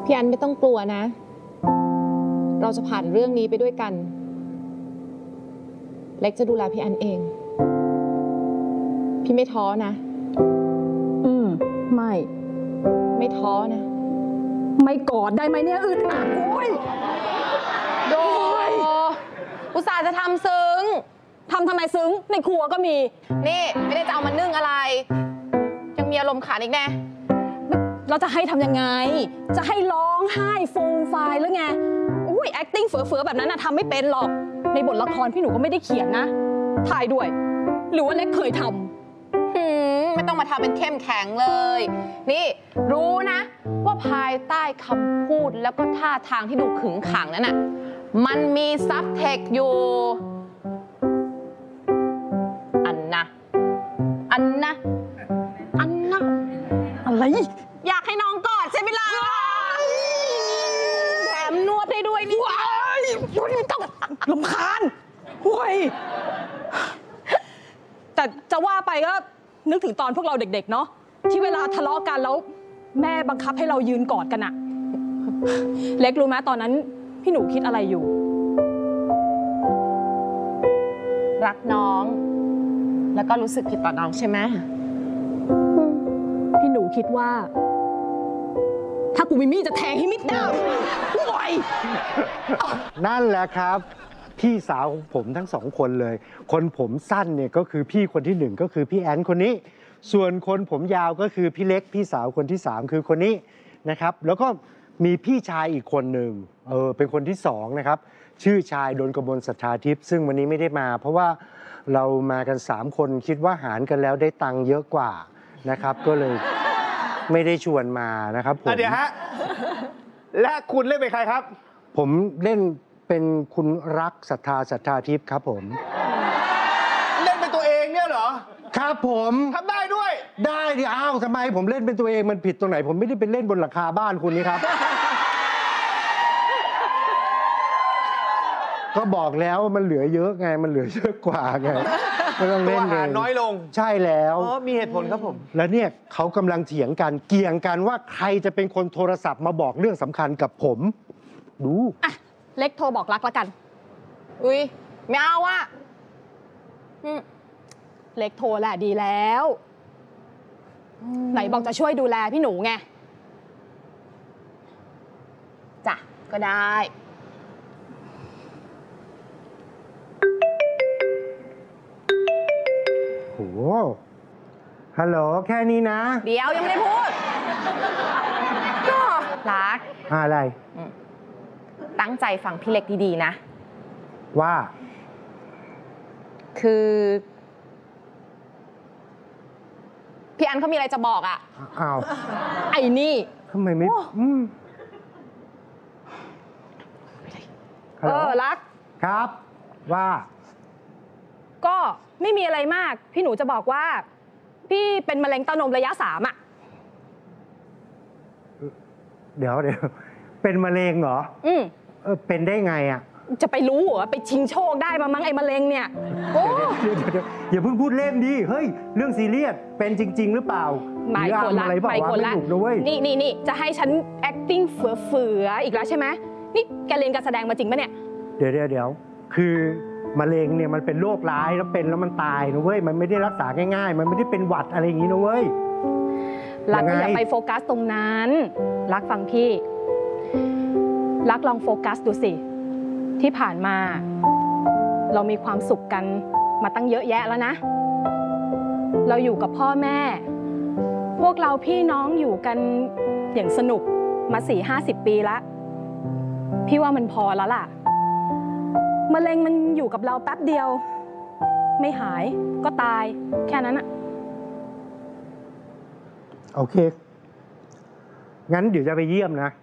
พี่อันไม่ต้องกลัวนะ เราจะผ่านเรื่องนี้ไปด้วยกัน เล็กจะดูแลพี่อันเอง พี่ไม่ท้อนะ ไม่ท้อนะไม่กอดได้ไหมเนี่ยอึดอัดโอ้ยโดอุตส่าห์จะทำซึ้งทำไมซึ้งในครัวก็มีนี่ไม่ได้จะเอามานึ่งอะไร ยังมีอารมณ์ขันอีกแน่เราจะให้ทำยังไงจะให้ร้องไห้ฟูมฟายหรือไงอุ้ย acting เฟือๆแบบนั้นนะทำไม่เป็นหรอกในบทละครพี่หนูก็ไม่ได้เขียนนะถ่ายด้วยหรือว่าเล็กเคยทำไม่ต้องมาทำเป็นเข้มแข็งเลยนี่รู้นะว่าภายใต้คำพูดแล้วก็ท่าทางที่ดูขึงขังนั้นน่ะมันมีซับเทคอยู่อันนะอะไรอยากให้น้องกอดใช่ไหมล่ะแถมนวดให้ด้วยนี่ว้ายไม่ต้องรำคาญห่วยแต่จะว่าไปก็นึกถึงตอนพวกเราเด็กๆเนาะที่เวลาทะเลาะกันแล้วแม่บังคับให้เรายืนกอดกันอะเล็กรู้ไหมตอนนั้นพี่หนูคิดอะไรอยู่รักน้องแล้วก็รู้สึกผิดต่อน้องใช่ไหมพี่หนูคิดว่าถ้ากูมีมีดจะแทงให้มิดดาวห่วยนั่นแหละครับพี่สาวของผมทั้งสองคนเลยคนผมสั้นเนี่ยก็คือพี่คนที่หนึ่งก็คือพี่แอนคนนี้ส่วนคนผมยาวก็คือพี่เล็กพี่สาวคนที่3คือคนนี้นะครับแล้วก็มีพี่ชายอีกคนหนึ่งเป็นคนที่2นะครับชื่อชายดลกมลศรัทธาทิพย์ซึ่งวันนี้ไม่ได้มาเพราะว่าเรามากัน3คนคิดว่าหารกันแล้วได้ตังค์เยอะกว่านะครับก็เลยไม่ได้ชวนมานะครับผมเดี๋ยวฮะและคุณเล่นเป็นใครครับผมเล่นเป็นคุณรักศรัทธาทิพย์ครับผมเล่นเป็นตัวเองเนี่ยเหรอครับผมทำได้ด้วยได้ดิอ้าวทำไมผมเล่นเป็นตัวเองมันผิดตรงไหนผมไม่ได้เป็นเล่นบนหลังคาบ้านคุณนี่ครับ ก็บอกแล้วว่ามันเหลือเยอะไงมันเหลือเยอะกว่าไงไม่ต้องเล่นเลยน้อยลงใช่แล้วมีเหตุผลครับผมแล้วเนี่ยเขากำลังเถียงกันเกี่ยงกันว่าใครจะเป็นคนโทรศัพท์มาบอกเรื่องสำคัญกับผมดูเล็กโทรบอกรักแล้วกันอุ้ยไม่เอาว่ะเล็กโทรแหละดีแล้วไหนบอกจะช่วยดูแลพี่หนูไงจ้ะก็ได้โหฮัลโหลแค่นี้นะเดี๋ยวยังไม่ได้พูดก็รักอะไรตั้งใจฟังพี่เล็กดีๆนะว่าคือพี่อันเขามีอะไรจะบอกอ่ะอ้าวไอ้นี่ทำไมไม่รักครับว่าก็ไม่มีอะไรมากพี่หนูจะบอกว่าพี่เป็นมะเร็งเต้านมระยะ3อ่ะเดี๋ยวเป็นมะเร็งเหรอเป็นได้ไงอ่ะจะไปรู้เหรอไปชิงโชคได้มามั้งไอ้มะเร็งเนี่ยโอ้อย่าเพิ่งพูดเล่นดิเฮ้ยเรื่องซีเรียสเป็นจริงๆหรือเปล่าไม่คนละไม่คนละนี่จะให้ฉัน acting เฟืออีกแล้วใช่ไหมนี่แกเรียนการแสดงมาจริงปะเนี่ยเดี๋ยวคือมะเร็งเนี่ยมันเป็นโรคร้ายแล้วเป็นแล้วมันตายนะเว้ยมันไม่ได้รักษาง่ายๆมันไม่ได้เป็นหวัดอะไรอย่างนี้นะเว้ยรักอย่าไปโฟกัสตรงนั้นรักฟังพี่รักลองโฟกัสดูสิที่ผ่านมาเรามีความสุขกันมาตั้งเยอะแยะแล้วนะเราอยู่กับพ่อแม่พวกเราพี่น้องอยู่กันอย่างสนุกมา40-50 ปีแล้วพี่ว่ามันพอแล้วล่ะมะเร็งมันอยู่กับเราแป๊บเดียวไม่หายก็ตายแค่นั้นอะโอเคงั้นเดี๋ยวจะไปเยี่ยมนะ